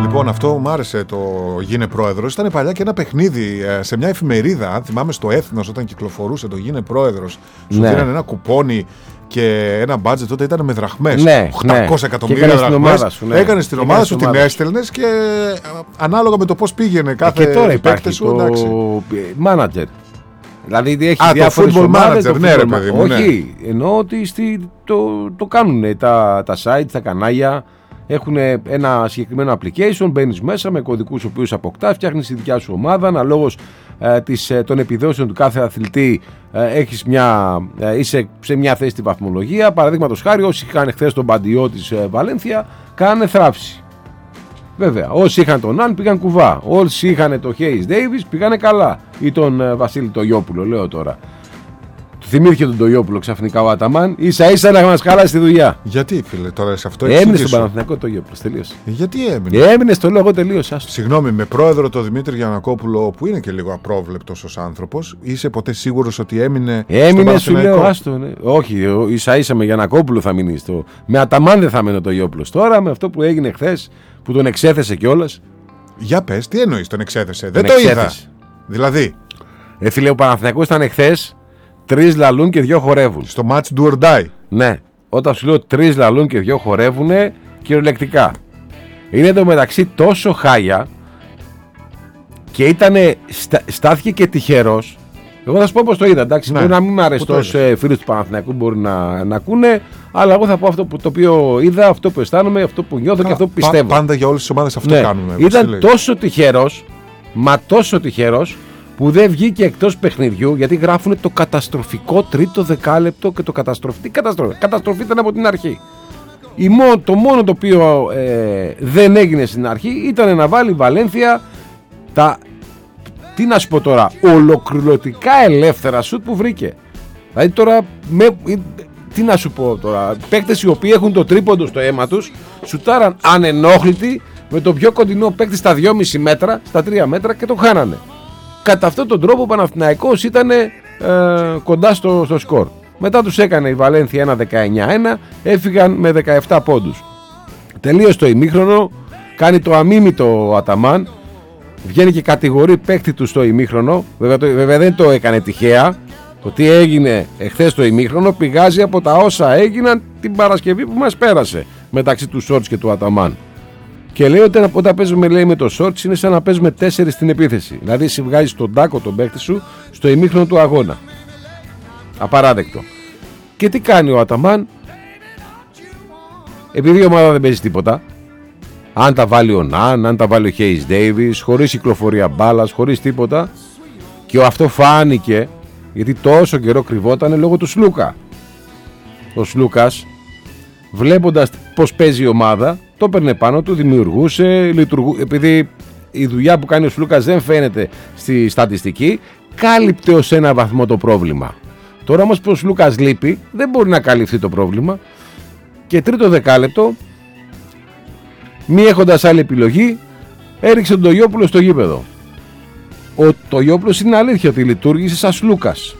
Λοιπόν, αυτό μου άρεσε το Γίνε Πρόεδρος. Ήταν παλιά και ένα παιχνίδι σε μια εφημερίδα. Αν θυμάμαι, στο Έθνος, όταν κυκλοφορούσε το Γίνε Πρόεδρος, σου δίνανε ένα κουπόνι και ένα μπάτζετ. Τότε ήταν με δραχμές. 800 εκατομμύρια δραχμές. Έκανες την ομάδα σου, την έστελνες και ανάλογα με το πώς πήγαινε κάθε παίκτη σου. Το manager. Δηλαδή έχει το football manager, ναι, ρε παιδί μου. Όχι, εννοώ ότι το κάνουν τα site, τα κανάλια. Έχουν ένα συγκεκριμένο application, μπαίνεις μέσα με κωδικούς ο οποίους αποκτάς, φτιάχνεις τη δικιά σου ομάδα, αναλόγως των επιδόσεων του κάθε αθλητή είσαι σε μια θέση στη βαθμολογία. Παραδείγματος χάρη, όσοι είχαν χθες τον Μπαντιό της Βαλένθια, κάνανε θράψη. Βέβαια, όσοι είχαν τον Αν πήγαν κουβά, όσοι είχαν τον Χέις Ντέιβις πήγανε καλά, ή τον Βασίλη Τογιόπουλο, λέω τώρα. Θυμήθηκε τον Τογιόπουλο ξαφνικά ο Αταμάν, ίσα-ίσα να μας χαλάσει τη δουλειά. Γιατί, φίλε, τώρα σε αυτό έμεινε στον Παναθηναϊκό το Τογιόπουλο, τελείωσε. Γιατί έμεινε? Έμεινε στο λόγο, τελείωσε. Συγγνώμη, με πρόεδρο τον Δημήτρη Γιαννακόπουλο, που είναι και λίγο απρόβλεπτος ως άνθρωπος, είσαι ποτέ σίγουρος ότι έμεινε? Έμεινε, σου λέω, άστο. Ναι. Όχι, ίσα-ίσα με Γιαννακόπουλο θα μείνει. Με Αταμάν δεν θα μείνει ο Τογιόπουλος. Τώρα με αυτό που έγινε χθες, που τον εξέθεσε κιόλας. Για πες, τι εννοείς τον εξέθεσε? Δεν το είδα. Δηλαδή. Φίλε, ο Παναθηναϊκός ήταν χθες. 3 λαλούν και 2 χορεύουν. Στο match do or die. Ναι. Όταν σου λέω 3 λαλούν και 2 χορεύουν, κυριολεκτικά. Είναι εντωμεταξύ τόσο χάλια και στάθηκε και τυχερός. Εγώ θα σου πω πώς το είδα. Εντάξει, μπορεί να μην μ' αρέσει τόσο φίλους του Παναθηναϊκού, μπορεί να ακούνε, αλλά εγώ θα πω αυτό το οποίο είδα, αυτό που αισθάνομαι, αυτό που νιώθω και αυτό που πιστεύω. Πάντα για όλες τις ομάδες αυτό κάνουμε. Ήταν τόσο τυχερός, μα τόσο τυχερός, που δεν βγήκε εκτός παιχνιδιού, γιατί γράφουν το καταστροφικό τρίτο δεκάλεπτο και το καταστροφή. Καταστροφή ήταν από την αρχή. Το μόνο το οποίο δεν έγινε στην αρχή ήταν να βάλει η Βαλένθια τι να σου πω τώρα, ολοκληρωτικά ελεύθερα σουτ που βρήκε. Δηλαδή τώρα, τι να σου πω τώρα, παίκτες οι οποίοι έχουν το τρίποντο στο αίμα τους, σουτάραν ανενόχλητοι με το πιο κοντινό παίκτη στα 2,5 μέτρα, στα 3 μέτρα και το χάνανε. Κατά αυτόν τον τρόπο ο Παναθηναϊκός ήταν κοντά στο σκορ. Μετά τους έκανε η Βαλένθια ένα 19-1, έφυγαν με 17 πόντους. Τελείωσε το ημίχρονο, κάνει το αμίμητο ο Αταμάν, βγαίνει και κατηγορεί παίκτη του στο ημίχρονο. Βέβαια δεν το έκανε τυχαία. Το τι έγινε εχθές το ημίχρονο πηγάζει από τα όσα έγιναν την Παρασκευή που μας πέρασε μεταξύ του Σόρτς και του Αταμάν. Και λέει ότι όταν παίζουμε με το Σόρτς είναι σαν να παίζουμε 4 στην επίθεση. Δηλαδή εσύ βγάζεις τον τάκο τον παίκτη σου στο ημίχρονο του αγώνα. Απαράδεκτο. Και τι κάνει ο Αταμάν? Επειδή η ομάδα δεν παίζει τίποτα, αν τα βάλει ο Ναν, αν τα βάλει ο Χέις Ντέιβις, χωρίς κυκλοφορία μπάλας, χωρίς τίποτα, και αυτό φάνηκε γιατί τόσο καιρό κρυβόταν λόγω του Σλούκα. Ο Σλούκας, βλέποντας πως παίζει η ομάδα, το έπαιρνε πάνω του, δημιουργούσε, επειδή η δουλειά που κάνει ο Σλούκας δεν φαίνεται στη στατιστική, κάλυπτε ως ένα βαθμό το πρόβλημα. Τώρα όμως που ο Σλούκας λείπει, δεν μπορεί να καλυφθεί το πρόβλημα. Και τρίτο δεκάλεπτο, μη έχοντας άλλη επιλογή, έριξε τον Τογιόπουλο στο γήπεδο. Ο Τογιόπουλος είναι αλήθεια ότι λειτουργήσε σαν Σλούκας.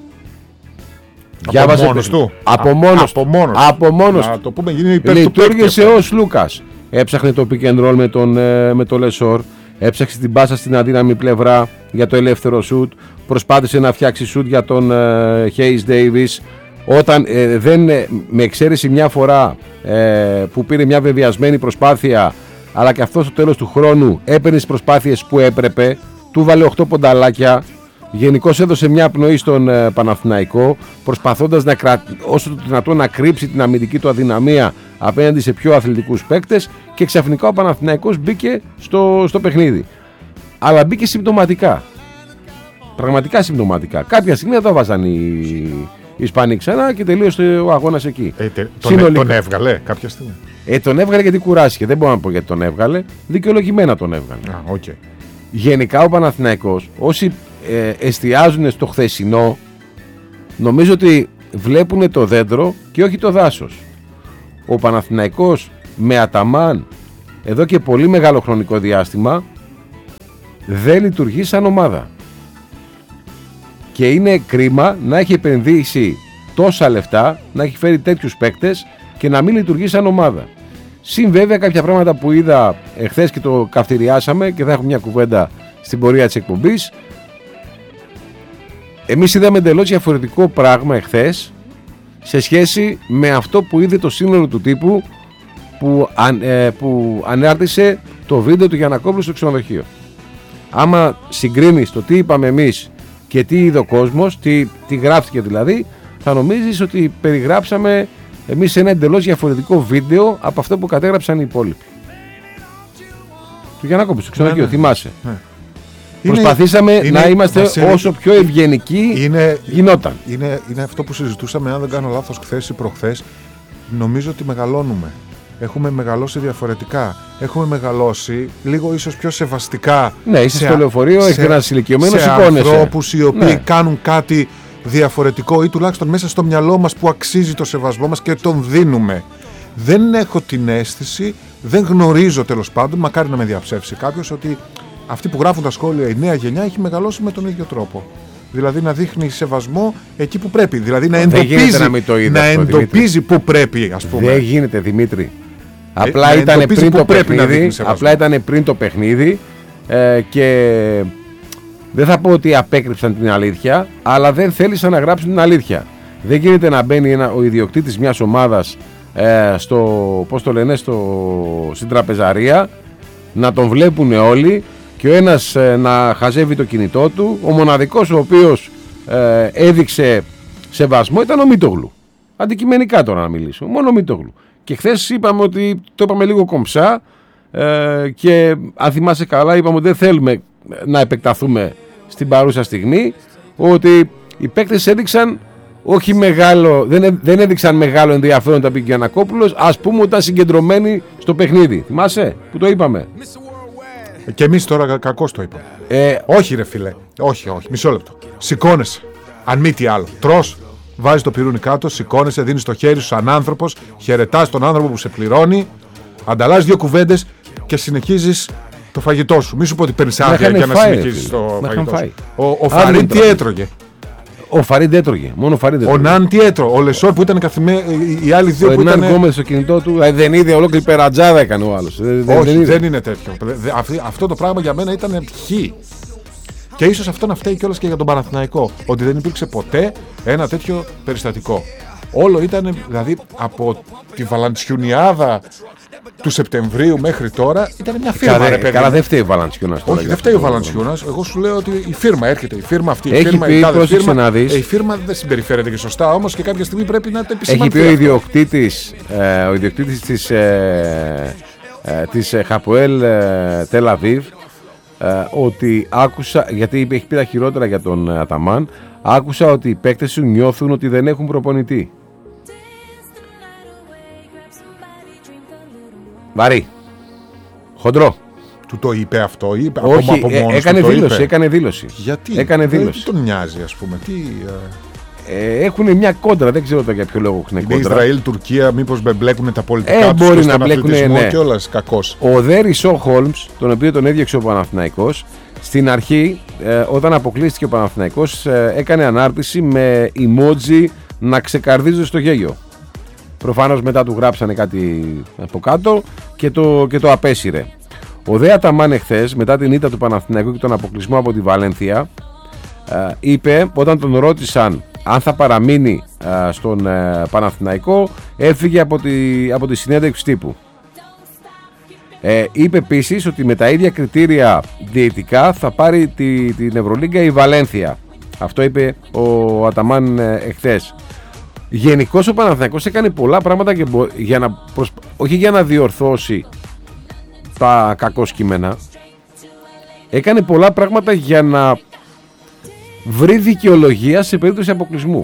Από μόνος του. Από μόνος του. Το πούμε, γίνει υπέρ του. Λειτουργήσε ο Σλούκας. Έψαχνε το pick and roll με τον Λεσόρ. Έψαξε την πάσα στην αδύναμη πλευρά για το ελεύθερο σουτ. Προσπάθησε να φτιάξει σουτ για τον Χέις Ντέιβις. Όταν με εξαίρεση μια φορά που πήρε μια βεβαιασμένη προσπάθεια, αλλά και αυτό στο τέλος του χρόνου έπαιρνε τις προσπάθειες που έπρεπε, του βάλε 8 πονταλάκια. Γενικώς έδωσε μια πνοή στον Παναθηναϊκό, προσπαθώντας όσο το δυνατόν να κρύψει την αμυντική του αδυναμία απέναντι σε πιο αθλητικούς παίκτες, και ξαφνικά ο Παναθηναϊκός μπήκε στο παιχνίδι. Αλλά μπήκε συμπτωματικά. Πραγματικά συμπτωματικά. Κάποια στιγμή θα το βάζαν οι Ισπανοί ξανά και τελείωσε ο αγώνας εκεί. Τον έβγαλε κάποια στιγμή? Τον έβγαλε γιατί κουράστηκε. Δεν μπορώ να πω γιατί τον έβγαλε. Δικαιολογημένα τον έβγαλε. Okay. Γενικά ο Παναθηναϊκός, όσοι εστιάζουν στο χθεσινό, νομίζω ότι βλέπουν το δέντρο και όχι το δάσος. Ο Παναθηναϊκός με Αταμάν εδώ και πολύ μεγάλο χρονικό διάστημα δεν λειτουργεί σαν ομάδα. Και είναι κρίμα να έχει επενδύσει τόσα λεφτά, να έχει φέρει τέτοιους παίκτες και να μην λειτουργεί σαν ομάδα. Συν βέβαια κάποια πράγματα που είδα εχθές και το καυτηριάσαμε και θα έχουμε μια κουβέντα στην πορεία της εκπομπής. Εμείς είδαμε εντελώς διαφορετικό πράγμα εχθές σε σχέση με αυτό που είδε το σύνολο του τύπου που ανάρτησε το βίντεο του Γιαννακόπουλου στο ξενοδοχείο. Άμα συγκρίνεις το τι είπαμε εμείς και τι είδε ο κόσμος, τι γράφτηκε δηλαδή, θα νομίζεις ότι περιγράψαμε εμείς ένα εντελώς διαφορετικό βίντεο από αυτό που κατέγραψαν οι υπόλοιποι. Του Γιαννακόπουλου στο ξενοδοχείο, θυμάσαι. Προσπαθήσαμε να είμαστε όσο πιο ευγενικοί γινόταν. Είναι αυτό που συζητούσαμε, αν δεν κάνω λάθος, χθες ή προχθές. Νομίζω ότι μεγαλώνουμε. Έχουμε μεγαλώσει διαφορετικά. Έχουμε μεγαλώσει λίγο ίσως πιο σεβαστικά. Ναι, είσαι στο λεωφορείο, έχετε ένα ηλικιωμένο, σηκώνεσαι. Σε ανθρώπους οι οποίοι κάνουν κάτι διαφορετικό ή τουλάχιστον μέσα στο μυαλό μας που αξίζει το σεβασμό μας και τον δίνουμε. Δεν έχω την αίσθηση, δεν γνωρίζω τέλος πάντων, μακάρι να με διαψεύσει κάποιος, ότι αυτοί που γράφουν τα σχόλια, η νέα γενιά έχει μεγαλώσει με τον ίδιο τρόπο. Δηλαδή να δείχνει σεβασμό εκεί που πρέπει. Δηλαδή να εντοπίζει που πρέπει, ας πούμε. Δεν γίνεται, Δημήτρη. Απλά ήταν πριν το παιχνίδι και δεν θα πω ότι απέκρυψαν την αλήθεια, αλλά δεν θέλησαν να γράψουν την αλήθεια. Δεν γίνεται να μπαίνει ο ιδιοκτήτης μιας ομάδας στην τραπεζαρία, να τον βλέπουν όλοι και ο ένας να χαζεύει το κινητό του. Ο μοναδικός ο οποίος έδειξε σεβασμό ήταν ο Μίτογλου. Αντικειμενικά τώρα να μιλήσω, μόνο ο Μίτογλου. Και χθες είπαμε ότι το είπαμε λίγο κομψά και αν θυμάσαι καλά είπαμε ότι δεν θέλουμε να επεκταθούμε στην παρούσα στιγμή, ότι οι παίκτες έδειξαν όχι μεγάλο, δεν έδειξαν μεγάλο ενδιαφέρον, τα πει ο Γιαννακόπουλος, ας πούμε ότι ήταν συγκεντρωμένοι στο παιχνίδι. Θυμάσαι που το είπαμε? Και εμείς τώρα κακώς το είπαμε. Όχι ρε φίλε, όχι, μισό λεπτό. Σηκώνεσαι, αν μη τι άλλο, τρως, βάζεις το πυρούνι κάτω, σηκώνεσαι, δίνεις το χέρι σου σαν άνθρωπος, χαιρετάς τον άνθρωπο που σε πληρώνει, ανταλλάσσεις δύο κουβέντες και συνεχίζεις το φαγητό σου. Μη σου πω ότι παίρνεις άδεια για να συνεχίσεις το φαγητό σου. Ο Φαρίν τι έτρωγε? Ο Φαρίν έτρωγε. Μόνο ο Φαρίν έτρωγε. Ο Ναν τι έτρωγε? Ο Λεσόρ που ήταν οι άλλοι δύο που ήταν. Ο Ναν στο κινητό του δεν είδε, ολόκληρη περατζάδα έκανε ο άλλος. Όχι, δεν είναι τέτοιο. Αυτό το πράγμα για μένα ήταν χ. Και ίσως αυτό να φταίει κιόλας και για τον Παναθηναϊκό. Ότι δεν υπήρξε ποτέ ένα τέτοιο περιστατικό. Όλο ήταν, δηλαδή από τη Βαλαντσιουνιάδα του Σεπτεμβρίου μέχρι τώρα ήταν μια φίρμα. Καλά, δεν φταίει ο Βαλαντσιούνας. Όχι, δεν φταίει ο Βαλαντσιούνας. Εγώ σου λέω ότι η φίρμα έρχεται. Η φίρμα αυτή. Έχει πει, η φίρμα δεν συμπεριφέρεται και σωστά, όμως και κάποια στιγμή πρέπει να το επισημάνει. Έχει πει ο ιδιοκτήτης της Χαποέλ Τελ Αβίβ ότι άκουσα, γιατί έχει πει τα χειρότερα για τον Αταμάν, άκουσα ότι οι παίκτες σου νιώθουν ότι δεν έχουν προπονητή. Βαρύ. Χοντρό. Του το είπε αυτό ή όχι, από μόνος έκανε δήλωση. Γιατί? Έκανε δήλωση. Τι τον νοιάζει, ας πούμε? Έχουν μια κόντρα, δεν ξέρω για ποιο λόγο έχουν κόντρα. Ισραήλ, Τουρκία, μήπως μπλέκουν τα πολιτικά τους μπορεί και να μπλέκουν, ναι. Και όλας κακός. Ο Δε Ρισό Χόλμς, τον οποίο τον έδιωξε ο Παναθηναϊκός, στην αρχή, όταν αποκλείστηκε ο Παναθηναϊκός, έκανε ανάρτηση με emoji να ξεκαρδίζει στο γέλιο. Προφανώς μετά του γράψανε κάτι από κάτω και το απέσυρε. Ο Δε Αταμάν εχθές, μετά την ήττα του Παναθηναϊκού και τον αποκλεισμό από τη Βαλένθια, είπε, όταν τον ρώτησαν αν θα παραμείνει στον Παναθηναϊκό, έφυγε από τη συνέντευξη τύπου. Είπε επίσης ότι με τα ίδια κριτήρια διαιτητικά θα πάρει την Ευρωλίγκα η Βαλένθια. Αυτό είπε ο Αταμάν εχθές. Γενικώς ο Παναθηναϊκός έκανε πολλά πράγματα όχι για να διορθώσει τα κακό κείμενα, έκανε πολλά πράγματα για να βρει δικαιολογία σε περίπτωση αποκλεισμού.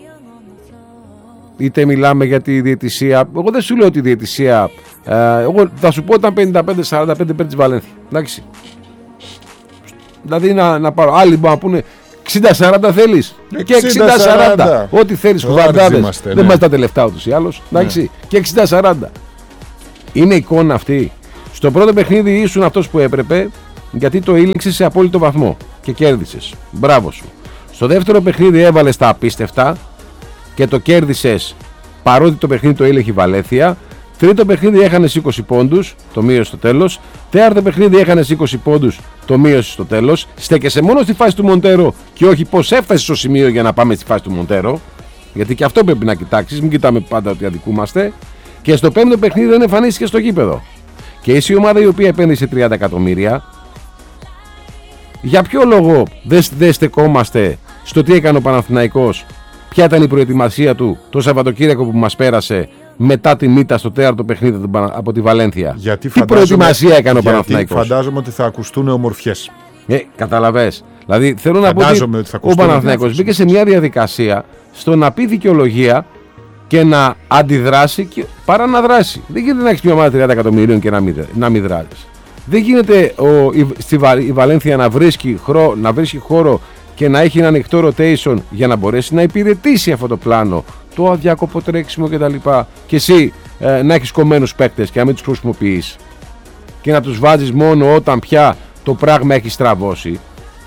Είτε μιλάμε για τη διαιτησία, εγώ δεν σου λέω ότι η διαιτησία, εγώ θα σου πω ήταν 55-45 υπέρ της Βαλένθια, εντάξει. Δηλαδή να πάρω, άλλοι μπορούν να πούνε 60-40 θέλεις και 60-40, ό,τι θέλεις, κουβαντάδες, δεν μας τα τελευταία ούτως ή άλλως, εντάξει, και 60-40. Είναι εικόνα αυτή. Στο πρώτο παιχνίδι ήσουν αυτός που έπρεπε, γιατί το ήλιξες σε απόλυτο βαθμό και κέρδισες. Μπράβο σου. Στο δεύτερο παιχνίδι έβαλες τα απίστευτα και το κέρδισες, παρότι το παιχνίδι το ήλεγε η Βαλένθια. Τρίτο παιχνίδι έχανες 20 πόντους, το μείωσε στο τέλος. Τέταρτο παιχνίδι έχανες 20 πόντους, το μείωσε στο τέλος. Στέκεσαι μόνο στη φάση του Μοντέρο και όχι πώς έφτασες στο σημείο για να πάμε στη φάση του Μοντέρο. Γιατί και αυτό πρέπει να κοιτάξεις, μην κοιτάμε πάντα ότι αδικούμαστε. Και στο πέμπτο παιχνίδι δεν εμφανίστηκε στο γήπεδο. Και είσαι η ομάδα η οποία επένδυσε 30 εκατομμύρια. Για ποιο λόγο δεν στεκόμαστε στο τι έκανε ο Παναθηναϊκός, ποια ήταν η προετοιμασία του το Σαββατοκύριακο που μας πέρασε μετά την ήττα στο τέταρτο παιχνίδι από τη Βαλένθια? Τι προετοιμασία έκανε ο Παναθηναϊκός? Φαντάζομαι ότι θα ακουστούν ομορφιές. Καταλαβες. Δηλαδή θέλω να πω ότι ο Παναθηναϊκός μπήκε σε μια διαδικασία στο να πει δικαιολογία και να αντιδράσει παρά να δράσει. Δεν γίνεται να έχεις μια ομάδα 30 εκατομμυρίων και να μην δράσεις. Δεν γίνεται η Βαλένθια να βρίσκει χώρο και να έχει ένα ανοιχτό rotation για να μπορέσει να υπηρετήσει αυτό το πλάνο, το αδιάκοπο τρέξιμο κτλ. Και εσύ να έχεις κομμένους παίκτες και να μην τους χρησιμοποιείς και να τους βάζεις μόνο όταν πια το πράγμα έχει στραβώσει.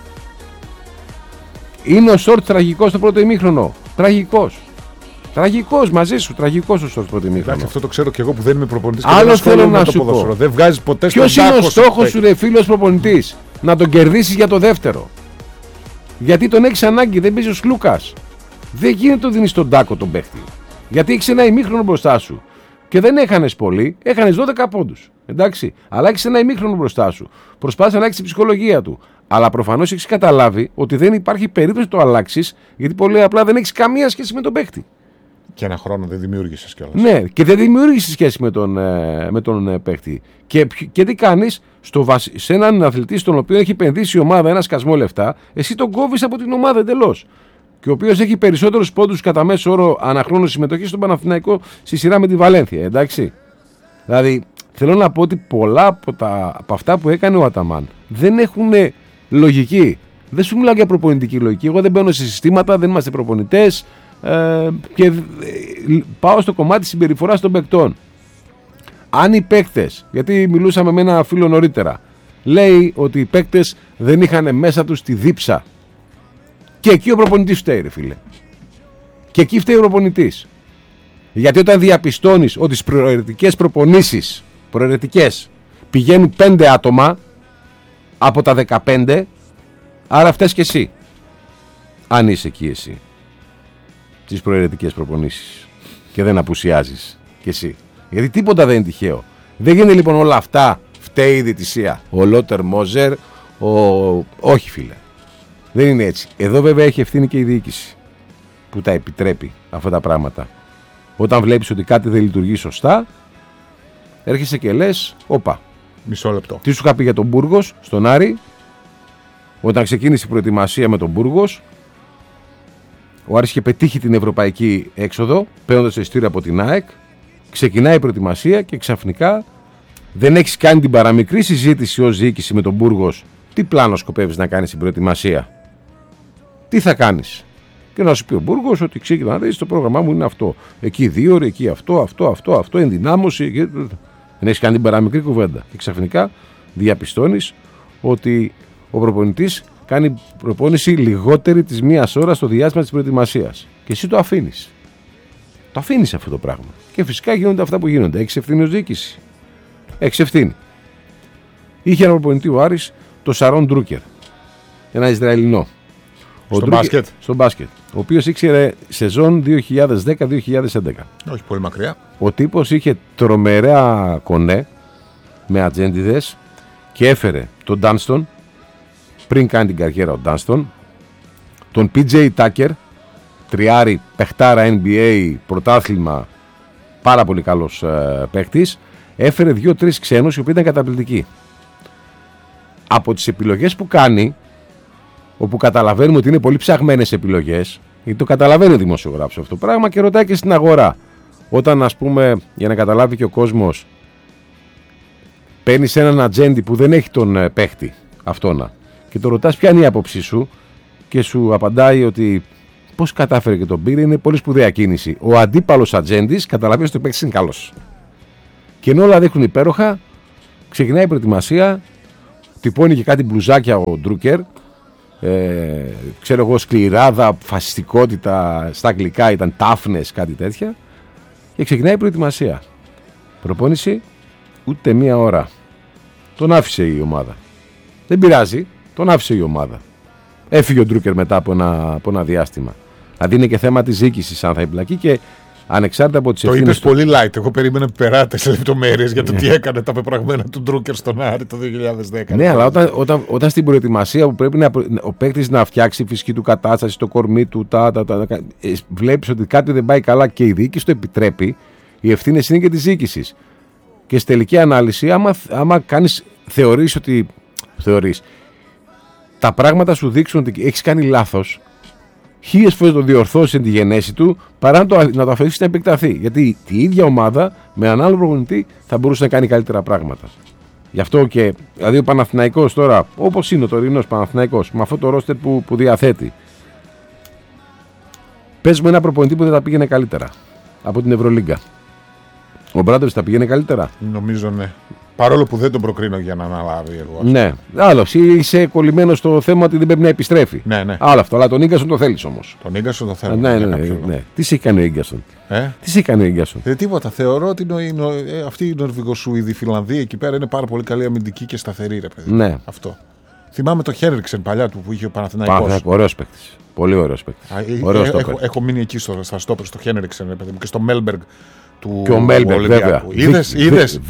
Είναι ο Σόρτ τραγικός στο πρώτο ημίχρονο. Τραγικός μαζί σου, τραγικός ο Σόρτ στο πρώτο ημίχρονο. Εντάξει, αυτό το ξέρω και εγώ που δεν είμαι προπονητής. Άλλο θέλω να σου πω. Δεν βγάζεις ποτέ στον τάκο. Ποιος είναι ο στόχος σου, ρε φίλος προπονητής? Να τον κερδίσεις για το δεύτερο. Γιατί τον έχεις ανάγκη, δεν παίζει ο Σλούκας. Δεν γίνεται το δίνεις στον τάκο τον παίχτη. Γιατί έχεις ένα ημίχρονο μπροστά σου. Και δεν έχανες πολύ, έχανες 12 πόντους. Εντάξει, αλλά έχεις ένα ημίχρονο μπροστά σου. Προσπάθησε να αλλάξεις την ψυχολογία του. Αλλά προφανώς έχεις καταλάβει ότι δεν υπάρχει περίπτωση να το αλλάξεις, γιατί πολύ απλά δεν έχεις καμία σχέση με τον παίχτη. Και ένα χρόνο δεν δημιούργησες κιόλας. Ναι, και δεν δημιούργησες σχέση με τον παίχτη. Και τι κάνεις, σε έναν αθλητή στον οποίο έχει επενδύσει η ομάδα ένα σκασμό λεφτά, εσύ τον κόβεις από την ομάδα εντελώς. Και ο οποίος έχει περισσότερους πόντους κατά μέσο όρο αναχρόνου συμμετοχή στον Παναθηναϊκό στη σειρά με τη Βαλένθια, εντάξει. Δηλαδή, θέλω να πω ότι πολλά από αυτά που έκανε ο Αταμάν δεν έχουν λογική. Δεν σου μιλάω για προπονητική λογική. Εγώ δεν μπαίνω σε συστήματα, δεν είμαστε προπονητές. Και πάω στο κομμάτι της συμπεριφοράς των παικτών. Αν οι παίκτες, γιατί μιλούσαμε με ένα φίλο νωρίτερα, λέει ότι οι παίκτες δεν είχαν μέσα τους τη δίψα. Και εκεί ο προπονητής φταίει, ρε φίλε. Και εκεί φταίει ο προπονητής. Γιατί όταν διαπιστώνεις ότι στις προαιρετικές προπονήσεις, πηγαίνουν 5 άτομα από τα 15, άρα φταίς και εσύ. Αν είσαι εκεί εσύ. Τις προαιρετικές προπονήσεις και δεν απουσιάζεις κι εσύ. Γιατί τίποτα δεν είναι τυχαίο. Δεν γίνεται λοιπόν όλα αυτά φταίει η διαιτησία. Ο Λότερ Μόζερ, όχι φίλε. Δεν είναι έτσι. Εδώ βέβαια έχει ευθύνη και η διοίκηση που τα επιτρέπει αυτά τα πράγματα. Όταν βλέπεις ότι κάτι δεν λειτουργεί σωστά, έρχεσαι και λες, όπα. Μισό λεπτό. Τι σου είχα πει για τον Μπούργος στον Άρη, όταν ξεκίνησε η προετοιμασία με τον Μπούργος. Ο Άρης είχε πετύχει την ευρωπαϊκή έξοδο, παίρνοντας το ειστήριο από την ΑΕΚ. Ξεκινάει η προετοιμασία και ξαφνικά δεν έχεις κάνει την παραμικρή συζήτηση ως διοίκηση με τον Μπούργος. Τι πλάνο σκοπεύεις να κάνεις στην προετοιμασία? Τι θα κάνεις? Και να σου πει ο Μπούργος ότι ξεκινά να δεις, το πρόγραμμά μου είναι αυτό. Εκεί 2 ώρες, εκεί αυτό, ενδυνάμωση. Δεν έχεις κάνει την παραμικρή κουβέντα. Και ξαφνικά διαπιστώνεις ότι ο προπονητής κάνει προπόνηση λιγότερη της 1 ώρα στο διάστημα της προετοιμασίας. Και εσύ το αφήνεις. Το αφήνεις αυτό το πράγμα. Και φυσικά γίνονται αυτά που γίνονται. Έχεις ευθύνη ως διοίκηση. Έχεις ευθύνη. Είχε ένα προπονητή ο Άρης, το Σαρόν Ντρούκερ. Ένα Ισραηλινό. Μπάσκετ. Στο μπάσκετ. Ο οποίος ήξερε σεζόν 2010-2011. Όχι πολύ μακριά. Ο τύπος είχε τρομερά κονέ με ατζέντιδες και έφερε τον Ντάνστον. Πριν κάνει την καριέρα ο Ντάνστον, τον PJ Tucker, τριάρι, παιχτάρα NBA, πρωτάθλημα, πάρα πολύ καλός παίχτης, έφερε 2-3 ξένους οι οποίοι ήταν καταπληκτικοί. Από τις επιλογές που κάνει, όπου καταλαβαίνουμε ότι είναι πολύ ψαγμένες επιλογές, γιατί το καταλαβαίνει ο δημοσιογράφος αυτό το πράγμα και ρωτάει και στην αγορά. Όταν, ας πούμε, για να καταλάβει και ο κόσμος, παίρνεις έναν ατζέντη που δεν έχει τον παίχτη αυτόνα και το ρωτάς ποια είναι η άποψή σου και σου απαντάει ότι πώς κατάφερε και τον πήρε, είναι πολύ σπουδαία κίνηση. Ο αντίπαλος ατζέντης καταλαβαίνει ότι ο παίκτης είναι καλός. Και ενώ όλα δείχνουν υπέροχα, ξεκινάει η προετοιμασία, τυπώνει και κάτι μπλουζάκια ο Ντρούκερ, ξέρω εγώ, σκληράδα, φασιστικότητα, στα αγγλικά ήταν toughness, κάτι τέτοια, και ξεκινάει η προετοιμασία. Προπόνηση ούτε μία ώρα. Τον άφησε η ομάδα. Δεν πειράζει, τον άφησε η ομάδα. Έφυγε ο Ντρούκερ μετά από ένα διάστημα. Δηλαδή είναι και θέμα της διοίκησης αν θα εμπλακεί και ανεξάρτητα από τις ευθύνες. Το είπες πολύ light. Εγώ περίμενα να περάτε σε λεπτομέρειες για το τι έκανε τα πεπραγμένα του Ντρούκερ στον Άρη το 2010. Ναι, αλλά όταν στην προετοιμασία που πρέπει ο παίκτης να φτιάξει φυσική του κατάσταση, το κορμί του, βλέπεις ότι κάτι δεν πάει καλά και η διοίκηση το επιτρέπει, οι ευθύνες είναι και της διοίκησης. Και στη τελική ανάλυση, άμα θεωρείς τα πράγματα σου δείξουν ότι έχεις κάνει λάθος, 1000 φορές το διορθώσεις εν τη γενέση του παρά να το αφήσεις να επεκταθεί. Γιατί η ίδια ομάδα με έναν άλλο προπονητή θα μπορούσε να κάνει καλύτερα πράγματα. Γι' αυτό και δηλαδή ο Παναθηναϊκός τώρα, όπως είναι ο τωρινός Παναθηναϊκός, με αυτό το ρόστερ που διαθέτει, πες με ένα προπονητή που δεν τα πήγαινε καλύτερα από την Ευρωλίγκα. Ο Μπράντοβιτς τα πήγαινε καλύτερα. Νομίζω ναι. Παρόλο που δεν τον προκρίνω για να αναλάβει εγώ. Ναι. Άλλο. Είσαι κολλημένο στο θέμα ότι δεν πρέπει να επιστρέφει. Ναι. Άλλο αυτό. Αλλά τον Ίγκασον το θέλει όμως. Τον Ίγκασον το θέλει. Ναι. Τι σε έκανε ο Ίγκασον. Τι σε έκανε ο Ίγκασον. Τίποτα. Θεωρώ ότι αυτή η Νορβηγοσουηδή Φιλανδία εκεί πέρα είναι πάρα πολύ καλή αμυντική και σταθερή, ρε παιδί. Ναι. Αυτό. Θυμάμαι το Χένριξεν παλιά του που είχε ο Παναθηναϊκός. Ωραίος παίκτης. Πολύ ωραίος παίκτης. Έχω μείνει εκεί στα στόπερ στο Χένριξεν και στο Μέλμπεργκ. Και ο Μέλμπεργκ, βέβαια. Είδες.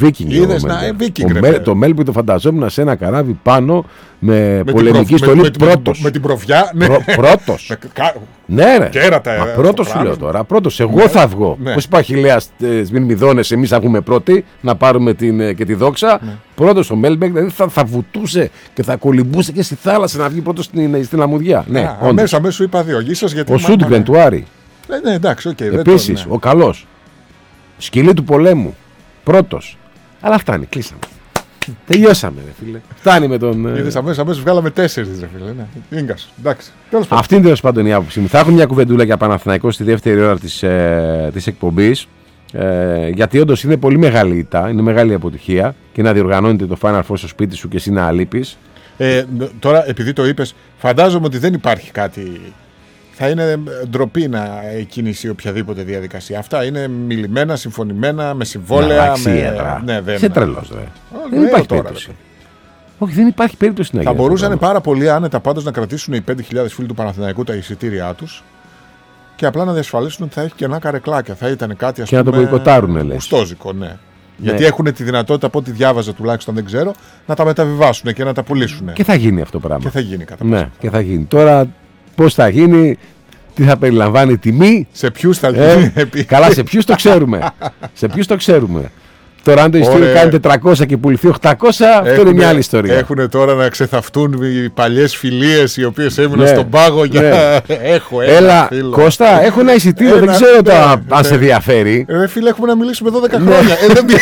Το Μέλμπεργκ το φανταζόμουν σε ένα καράβι πάνω με πολεμική στολή. Πρώτος. Με την προφιά. Πρώτος. Ναι, ρε. Πρώτος σου λέω τώρα. Πρώτος. Εγώ θα βγω. Πώς είπα Αχιλλέας Μυρμηδόνες, εμείς θα βγούμε πρώτοι να πάρουμε και τη δόξα. Πρώτος ο Μέλμπεργκ δηλαδή θα βουτούσε και θα κολυμπούσε και στη θάλασσα να βγει πρώτος στην αμμουδιά. Αμέσως σου είπα δύο. Ο Σούντγκρεν του Άρη. Ναι, εντάξει, οκ. Επίσης, ο καλός. Σκυλή του πολέμου. Πρώτος. Αλλά φτάνει, κλείσαμε. Τελειώσαμε, ρε φίλε. Φτάνει με τον. Είδες αμέσως βγάλαμε 4, ρε φίλε. Ναι. Ίγκας. Εντάξει. Αυτή είναι τέλος πάντων η άποψη μου. Θα έχω μια κουβεντούλα για Παναθηναϊκό στη δεύτερη ώρα της εκπομπής. Γιατί όντως είναι πολύ μεγάλη ήττα, είναι μεγάλη αποτυχία και να διοργανώνεται το Final Four στο σπίτι σου και εσύ να λείπεις. Τώρα, επειδή το είπες, φαντάζομαι ότι δεν υπάρχει κάτι. Θα είναι ντροπή να κινήσει οποιαδήποτε διαδικασία. Αυτά είναι μιλημένα, συμφωνημένα, με συμβόλαια. Σε τρελός, δεν υπάρχει περίπτωση. Όχι, δεν υπάρχει περίπτωση να γίνει. Θα μπορούσαν πάρα πολύ άνετα πάντως να κρατήσουν οι 5.000 φίλοι του Παναθηναϊκού τα εισιτήριά τους και απλά να διασφαλίσουν ότι θα έχει κενά καρεκλάκια. Θα ήταν κάτι, ας πούμε, και να το μποϊκοτάρουν, λες. Κουστόζικο, ναι. Γιατί έχουν τη δυνατότητα, από ό,τι διάβαζα τουλάχιστον, δεν ξέρω, να τα μεταβιβάσουν και να τα πουλήσουν. Και θα γίνει αυτό το πράγμα. Και θα γίνει κατά ναι, και θα γίνει. Τώρα πώς θα γίνει, τι θα περιλαμβάνει τιμή. Σε ποιους θα γίνει. Καλά, σε ποιους το ξέρουμε. Σε ποιους το ξέρουμε. Τώρα, αν το ειστήριο κάνει 400 και πουληθεί 800, αυτό είναι μια άλλη ιστορία. Έχουν τώρα να ξεθαυτούν οι παλιές φιλίες οι οποίες έμειναν στον πάγο για. Έλα, Κώστα, έχω ένα εισιτήριο, δεν ξέρω αν σε ενδιαφέρει. Ρε φίλε, έχουμε να μιλήσουμε 12 χρόνια.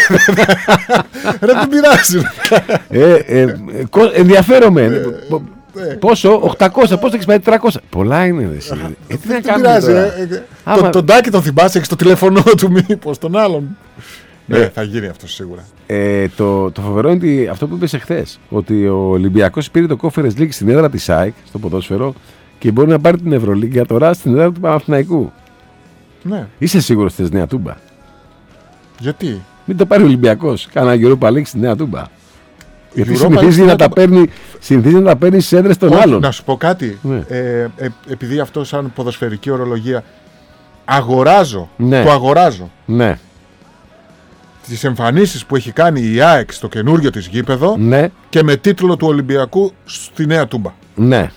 Δεν πειράζει. Ενδιαφέρομαι. Πόσο, 800, πώς θα έχεις πάει 400. Πολλά είναι, τι να κάνουμε. Τον Τάκη τον θυμάσαι, έχεις το τηλέφωνο του μήπως, τον άλλον. Θα γίνει αυτό σίγουρα. Το φοβερό είναι ότι αυτό που είπες εχθές, ότι ο Ολυμπιακός πήρε το Conference League στην έδρα της ΑΕΚ, στο ποδόσφαιρο, και μπορεί να πάρει την Ευρωλίγκα τώρα στην έδρα του Παναθηναϊκού. Ναι. Είσαι σίγουρος θες Νέα Τούμπα? Γιατί? Μην το πάρει ο Ολυμπιακός, κάνα Europa League στη Νέα Τούμπα. Γιατί συνηθίζει να τα παίρνει στις έδρες των άλλων. Να σου πω κάτι. Επειδή αυτό σαν ποδοσφαιρική ορολογία αγοράζω. Ναι. Το αγοράζω. Ναι. Τις εμφανίσεις που έχει κάνει η ΑΕΚ στο καινούριο της γήπεδο, ναι, και με τίτλο του Ολυμπιακού στη Νέα Τούμπα. Ναι.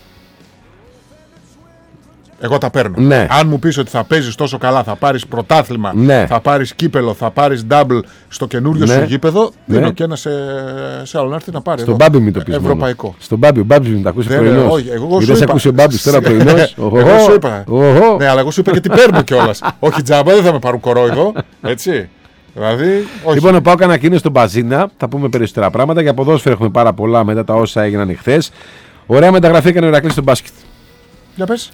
Εγώ τα παίρνω. Ναι. Αν μου πεις ότι θα παίζεις τόσο καλά, θα πάρεις πρωτάθλημα, ναι, θα πάρεις κύπελο, θα πάρεις double στο καινούριο σου γήπεδο, δίνω και ένα σε άλλον να έρθει να πάρει. Στον Μπάμπη μην το πεις. Ευρωπαϊκό. Μόνο. Στον Μπάμπη, ο Μπάμπης μην τα ακούσει πρωινός. Όχι, εγώ σου είπα. Δεν ακούσει ο Μπάμπης τώρα πρωινός. Εγώ σου είπα. Ναι, αλλά εγώ σου είπα και τι παίρνω κιόλας. Όχι τζάμπα, δεν θα με πάρουν κορόιδο. Έτσι. Δηλαδή, όχι. Λοιπόν, ο Πάοκ ανακοίνωσε στον Μπαζίνα. Θα πούμε περισσότερα πράγματα. Για ποδόσφαιρο έχουμε πάρα πολλά μετά τα όσα έγιναν χθες. Ωραία μεταγραφή έκανε ο Ηρακλής στο μπάσκετ. Για πες.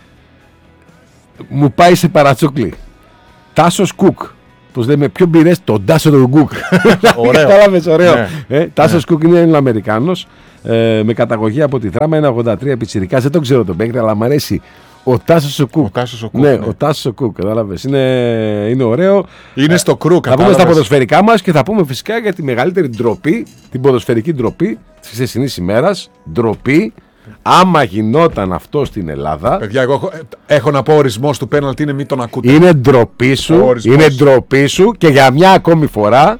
Μου πάει σε παρατσούκλι. Τάσος Κουκ. Πώς λέμε, ποιον πήρες? Τον Τάσο τον Κουκ. Ωραίο. Κατάλαβες, ωραίο. Τάσος Κουκ είναι ένα Αμερικάνος με καταγωγή από τη Δράμα, 1,83 πιτσιρικάς. Δεν τον ξέρω τον παίκτη, αλλά μου αρέσει Ο Τάσος ο Κουκ. Ναι, ο Τάσος ο Κουκ, κατάλαβες. Είναι ωραίο. Είναι στο κρου, θα πούμε στα ποδοσφαιρικά μας και θα πούμε φυσικά για τη μεγαλύτερη ντροπή, την ποδοσφαιρική ντροπή της χθεσινής ημέρας. Ντροπή. Άμα γινόταν αυτό στην Ελλάδα. Παιδιά, εγώ έχω να πω ορισμός του πέναλτι είναι μην τον ακούτε. Είναι ντροπή σου και για μια ακόμη φορά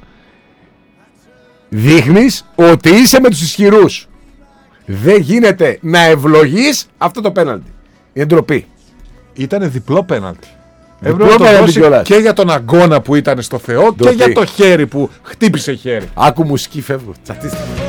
δείχνεις ότι είσαι με τους ισχυρούς. Δεν γίνεται να ευλογείς αυτό το πέναλτι. Είναι ντροπή. Ήτανε διπλό πέναλτι. Διπλό πέναλτι και για τον αγώνα που ήταν στο Θεό ντροπή. Και για το χέρι που χτύπησε χέρι. Άκου μουσική, φεύγω. Τσατίστε.